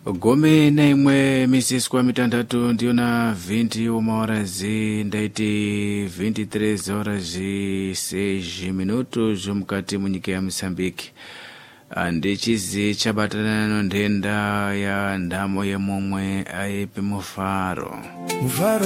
Gome na imwe Mrs. kwa mitandatu ndiyo na 20 horas ndaiti 23 horas 6 minutos mkati munyika ya Msambiki. Ndichizi chabatana no ndenda ya ndamo ya momwe aipe mufaro.